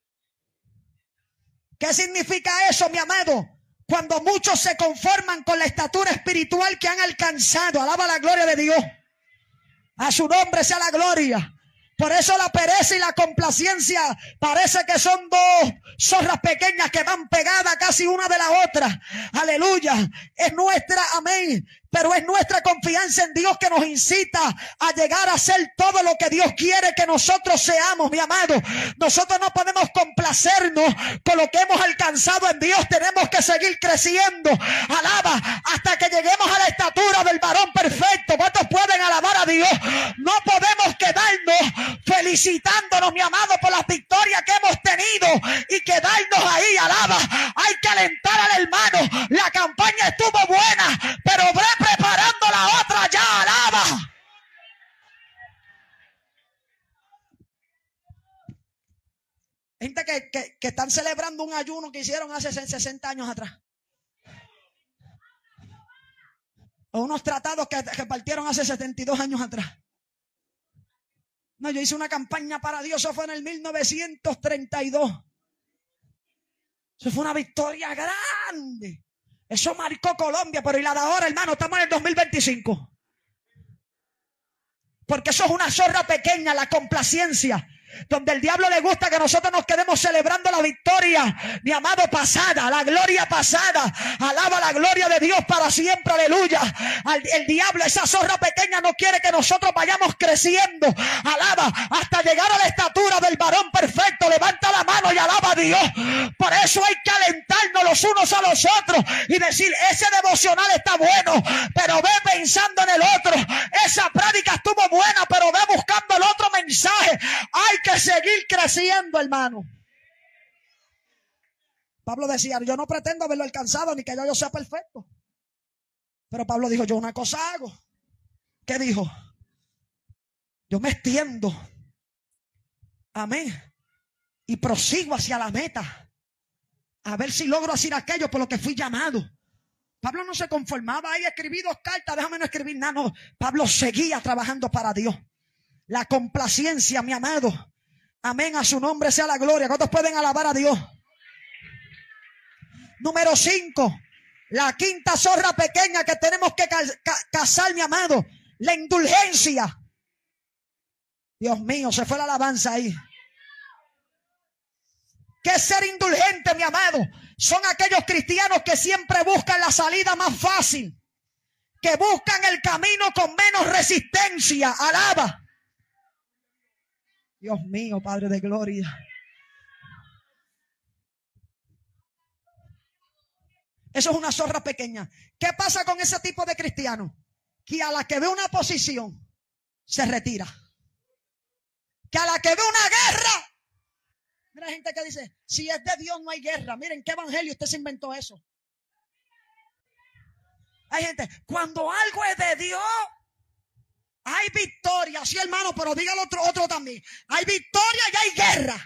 ¿Qué significa eso, mi amado? Cuando muchos se conforman con la estatura espiritual que han alcanzado. Alaba la gloria de Dios. A su nombre sea la gloria. Por eso la pereza y la complacencia parece que son dos zorras pequeñas que van pegadas casi una de la otra. Aleluya. Es nuestra, amén. Pero es nuestra confianza en Dios que nos incita a llegar a ser todo lo que Dios quiere que nosotros seamos, mi amado. Nosotros no podemos complacernos con lo que hemos alcanzado en Dios. Tenemos que seguir creciendo. Alaba hasta que lleguemos a la estatura del varón perfecto. ¿Cuántos pueden alabar a Dios? No podemos quedarnos felicitándonos, mi amado, por las victorias que hemos tenido y quedarnos ahí. Alaba. Hay que alentar al hermano. La campaña estuvo buena, pero preparando la otra ya. Alaba. Gente que están celebrando un ayuno que hicieron hace 60 años atrás. O unos tratados que partieron hace 72 años atrás. No, yo hice una campaña para Dios. Eso fue en el 1932. Eso fue una victoria grande. Eso marcó Colombia, pero y la de ahora, hermano, estamos en el 2025. Porque eso es una zorra pequeña, la complacencia. Donde el diablo le gusta que nosotros nos quedemos celebrando la victoria, mi amado, pasada, la gloria pasada. Alaba la gloria de Dios para siempre, aleluya. El diablo, esa zorra pequeña, no quiere que nosotros vayamos creciendo. Alaba hasta llegar a la estatura del varón perfecto. Levanta la mano y alaba a Dios. Por eso hay que alentarnos los unos a los otros y decir, ese devocional está bueno, pero ve pensando en el otro. Esa prédica estuvo buena, pero ve buscando el otro mensaje. Hay que seguir creciendo, hermano. Pablo decía, yo no pretendo haberlo alcanzado ni que yo sea perfecto. Pero Pablo dijo, yo una cosa hago. ¿Qué dijo? Yo me extiendo. Amén. Y prosigo hacia la meta. A ver si logro hacer aquello por lo que fui llamado. Pablo no se conformaba ahí, escribí 2 cartas, déjame no escribir nada. No, Pablo seguía trabajando para Dios. La complacencia, mi amado. Amén, a su nombre sea la gloria. ¿Cuántos pueden alabar a Dios? Número 5. La quinta zorra pequeña que tenemos que cazar, mi amado. La indulgencia. Dios mío, se fue la alabanza ahí. ¿Qué es ser indulgente, mi amado? Son aquellos cristianos que siempre buscan la salida más fácil. Que buscan el camino con menos resistencia. Alaba. Dios mío, Padre de gloria. Eso es una zorra pequeña. ¿Qué pasa con ese tipo de cristianos? Que a la que ve una posición, se retira. Que a la que ve una guerra. Mira, hay gente que dice, si es de Dios no hay guerra. Miren, ¿qué evangelio usted se inventó eso? Hay gente, cuando algo es de Dios, hay victoria. Sí, hermano, pero dígalo otro también. Hay victoria y hay guerra.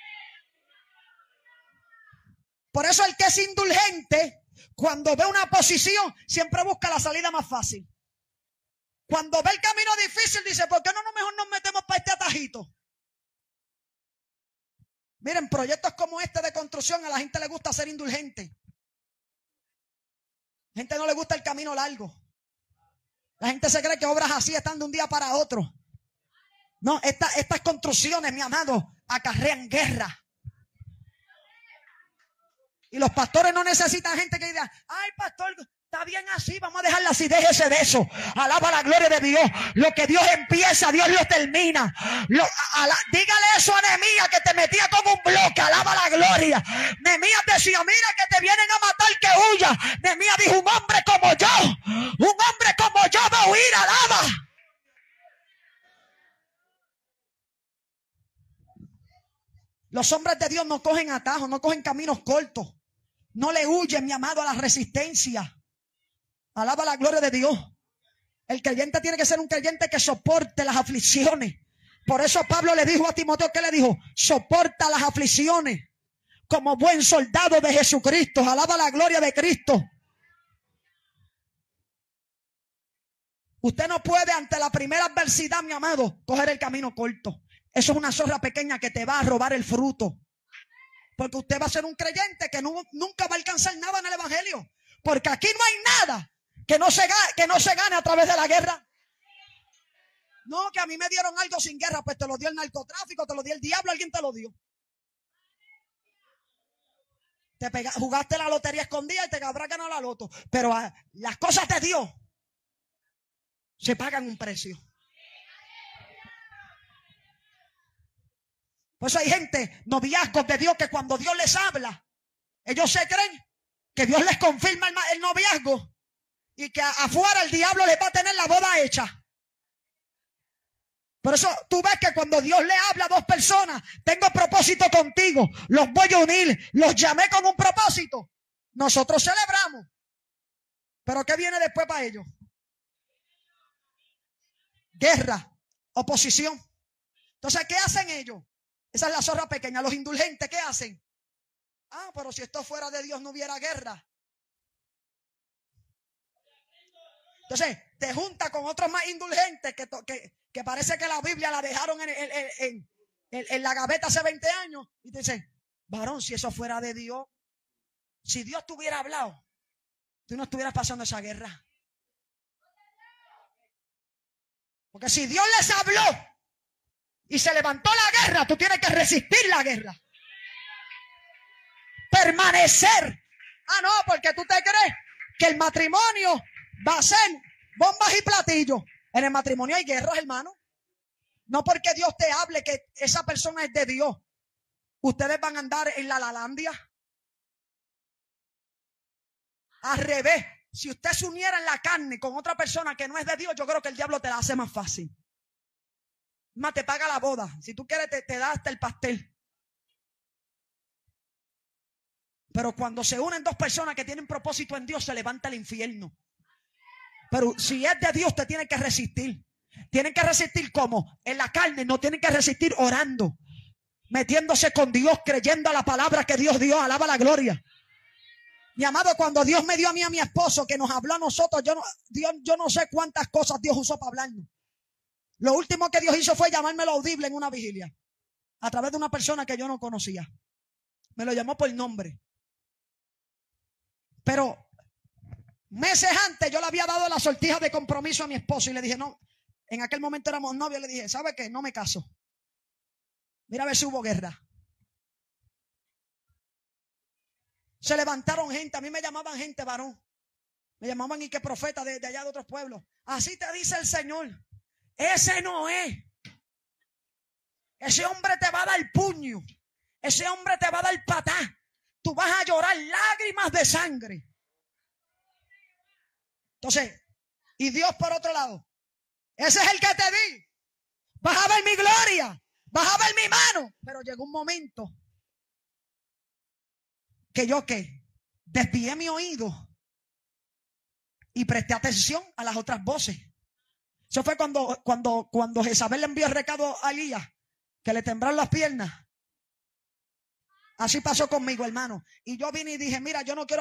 Por eso el que es indulgente, cuando ve una posición, siempre busca la salida más fácil. Cuando ve el camino difícil, dice, ¿por qué no mejor nos metemos para este atajito? Miren, proyectos como este de construcción, a la gente le gusta ser indulgente. A la gente no le gusta el camino largo. La gente se cree que obras así están de un día para otro. No, estas construcciones, mi amado, acarrean guerra. Y los pastores no necesitan gente que diga, ay, pastor, está bien así, vamos a dejarla así, déjese de eso. Alaba la gloria de Dios. Lo que Dios empieza, Dios lo termina. Dígale eso a Nehemías, que te metía como un bloque. Alaba la gloria. Nehemías decía, mira que te vienen a matar, que huya. Nehemías dijo, un hombre como yo va a huir. Alaba. Los hombres de Dios no cogen atajos, no cogen caminos cortos. No le huyen, mi amado, a la resistencia. Alaba la gloria de Dios. El creyente tiene que ser un creyente que soporte las aflicciones. Por eso Pablo le dijo a Timoteo, ¿qué le dijo? Soporta las aflicciones como buen soldado de Jesucristo. Alaba la gloria de Cristo. Usted no puede ante la primera adversidad, mi amado, coger el camino corto. Eso es una zorra pequeña que te va a robar el fruto. Porque usted va a ser un creyente que nunca va a alcanzar nada en el evangelio. Porque aquí no hay nada que no se gane a través de la guerra. No, que a mí me dieron algo sin guerra. Pues te lo dio el narcotráfico, te lo dio el diablo, alguien te lo dio. Jugaste la lotería escondida y te habrás ganado la loto. Pero las cosas de Dios se pagan un precio. Por eso hay gente, noviazgos de Dios, que cuando Dios les habla, ellos se creen que Dios les confirma el noviazgo y que afuera el diablo les va a tener la boda hecha. Por eso tú ves que cuando Dios le habla a dos personas, tengo propósito contigo, los voy a unir, los llamé con un propósito. Nosotros celebramos. Pero ¿qué viene después para ellos? Guerra, oposición. Entonces, ¿qué hacen ellos? Esa es la zorra pequeña. Los indulgentes, ¿qué hacen? Ah, pero si esto fuera de Dios no hubiera guerra. Entonces, te junta con otros más indulgentes que parece que la Biblia la dejaron en la gaveta hace 20 años. Y te dicen, varón, si eso fuera de Dios, si Dios te hubiera hablado, tú no estuvieras pasando esa guerra. Porque si Dios les habló y se levantó la guerra, tú tienes que resistir la guerra. Permanecer. Ah, no, porque tú te crees que el matrimonio va a ser bombas y platillos. En el matrimonio hay guerras, hermano. No porque Dios te hable que esa persona es de Dios, ustedes van a andar en la lalandia. Al revés, si usted se uniera en la carne con otra persona que no es de Dios, yo creo que el diablo te la hace más fácil. Más te paga la boda. Si tú quieres, te da hasta el pastel. Pero cuando se unen dos personas que tienen propósito en Dios, se levanta el infierno. Pero si es de Dios, te tiene que resistir. Tienen que resistir ¿cómo? En la carne, no tienen que resistir orando, metiéndose con Dios, creyendo a la palabra que Dios dio. Alaba la gloria. Mi amado, cuando Dios me dio a mí a mi esposo, que nos habló a nosotros, yo no sé cuántas cosas Dios usó para hablarnos. Lo último que Dios hizo fue llamármelo audible en una vigilia, a través de una persona que yo no conocía. Me lo llamó por nombre. Pero meses antes yo le había dado la sortija de compromiso a mi esposo y le dije, no, en aquel momento éramos novios, le dije, ¿sabe qué? No me caso. Mira a ver si hubo guerra. Se levantaron gente, a mí me llamaban gente varón. Me llamaban y que profeta de allá de otros pueblos. Así te dice el Señor. Ese no es. Ese hombre te va a dar puño. Ese hombre te va a dar patá. Tú vas a llorar lágrimas de sangre. Entonces, y Dios por otro lado. Ese es el que te di. Vas a ver mi gloria. Vas a ver mi mano. Pero llegó un momento que yo desvié mi oído y presté atención a las otras voces. Eso fue cuando Jezabel le envió el recado a Elías, que le temblaron las piernas. Así pasó conmigo, hermano. Y yo vine y dije, mira, yo no quiero